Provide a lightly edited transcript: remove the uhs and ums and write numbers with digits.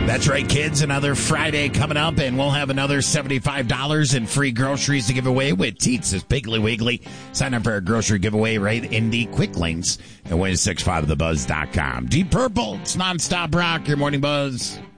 That's right, kids. Another Friday coming up, and we'll have another $75 in free groceries to give away with Teets' Piggly Wiggly. Sign up for our grocery giveaway right in the quick links at win65thebuzz.com. Deep Purple, it's nonstop rock, your morning buzz.